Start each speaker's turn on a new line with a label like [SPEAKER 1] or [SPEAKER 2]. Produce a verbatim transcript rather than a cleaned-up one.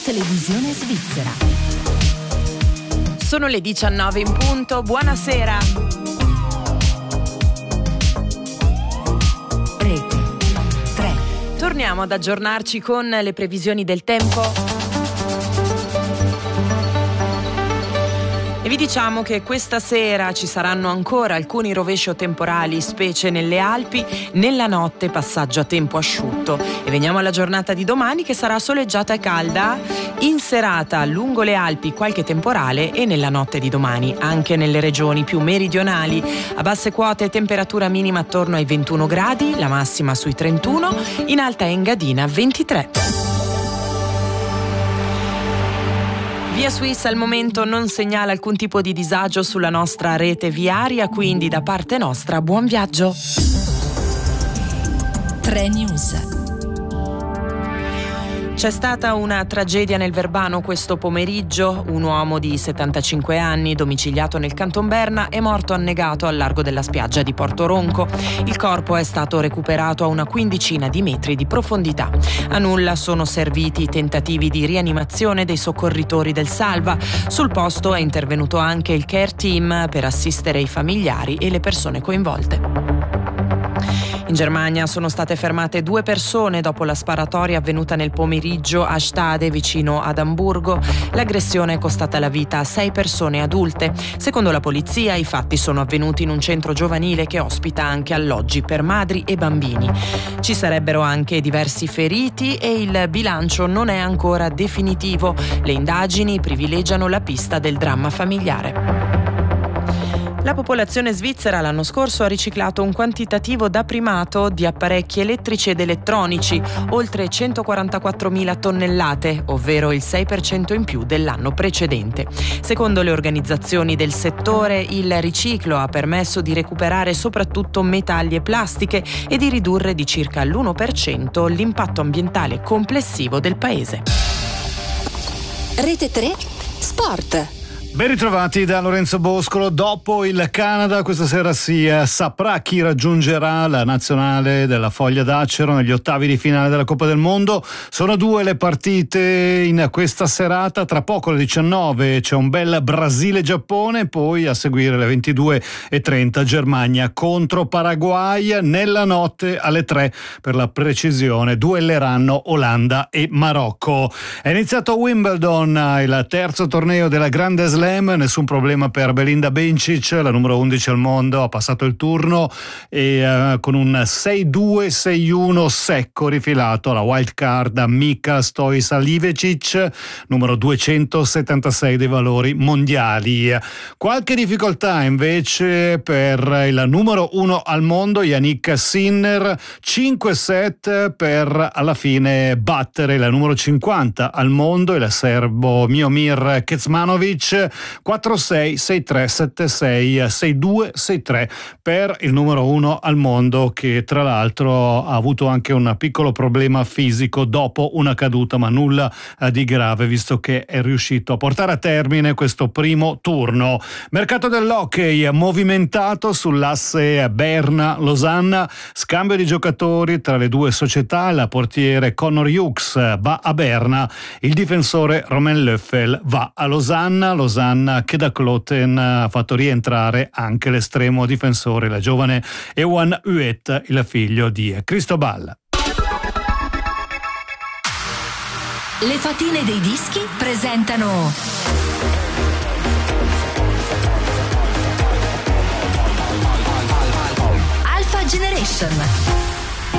[SPEAKER 1] Televisione svizzera.
[SPEAKER 2] Sono le diciannove in punto, buonasera.
[SPEAKER 1] Rete tre.
[SPEAKER 2] Torniamo ad aggiornarci con le previsioni del tempo. E vi diciamo che questa sera ci saranno ancora alcuni rovescio temporali, specie nelle Alpi. Nella notte passaggio a tempo asciutto. E veniamo alla giornata di domani, che sarà soleggiata e calda. In serata lungo le Alpi qualche temporale, e nella notte di domani anche nelle regioni più meridionali. A basse quote temperatura minima attorno ai ventuno gradi, la massima sui trentuno, in Alta Engadina ventitré. Via Swiss al momento non segnala alcun tipo di disagio sulla nostra rete viaria, quindi da parte nostra buon viaggio.
[SPEAKER 1] tre News.
[SPEAKER 2] C'è stata una tragedia nel Verbano questo pomeriggio. Un uomo di settantacinque anni, domiciliato nel Canton Berna, è morto annegato al largo della spiaggia di Porto Ronco. Il corpo è stato recuperato a una quindicina di metri di profondità. A nulla sono serviti i tentativi di rianimazione dei soccorritori del Salva. Sul posto è intervenuto anche il care team per assistere i familiari e le persone coinvolte. In Germania sono state fermate due persone dopo la sparatoria avvenuta nel pomeriggio a Stade, vicino ad Amburgo. L'aggressione è costata la vita a sei persone adulte. Secondo la polizia, i fatti sono avvenuti in un centro giovanile che ospita anche alloggi per madri e bambini. Ci sarebbero anche diversi feriti e il bilancio non è ancora definitivo. Le indagini privilegiano la pista del dramma familiare. La popolazione svizzera l'anno scorso ha riciclato un quantitativo da primato di apparecchi elettrici ed elettronici, oltre centoquarantaquattromila tonnellate, ovvero il sei per cento in più dell'anno precedente. Secondo le organizzazioni del settore, il riciclo ha permesso di recuperare soprattutto metalli e plastiche e di ridurre di circa l'uno per cento l'impatto ambientale complessivo del paese.
[SPEAKER 1] Rete tre Sport.
[SPEAKER 3] Ben ritrovati da Lorenzo Boscolo. Dopo il Canada, questa sera si saprà chi raggiungerà la nazionale della Foglia d'Acero negli ottavi di finale della Coppa del Mondo. Sono due le partite in questa serata. Tra poco alle diciannove c'è un bel Brasile-Giappone, poi a seguire alle ventidue e trenta Germania contro Paraguay. Nella notte alle tre, per la precisione, duelleranno Olanda e Marocco. È iniziato Wimbledon, il terzo torneo della Grande Slam. Nessun problema per Belinda Bencic, la numero undici al mondo, ha passato il turno e uh, con un sei due sei uno secco rifilato alla wild card a Mika Stojsa-Livecic, numero duecentosettantasei dei valori mondiali. Qualche difficoltà invece per il numero uno al mondo Jannik Sinner, cinque set per alla fine battere la numero cinquanta al mondo, il serbo Miomir Kecmanovic. quattro sei sei tre sette sei sei due sei tre per il numero uno al mondo, che tra l'altro ha avuto anche un piccolo problema fisico dopo una caduta, ma nulla di grave, visto che è riuscito a portare a termine questo primo turno. Mercato dell'hockey movimentato sull'asse Berna-Losanna, scambio di giocatori tra le due società. Il portiere Connor Hughes va a Berna, il difensore Romain Löffel va a Losanna. Losanna che da Kloten ha fatto rientrare anche l'estremo difensore, la giovane Ewan Huet, il figlio di Cristobal.
[SPEAKER 1] Le fatine dei dischi presentano Alpha Generation.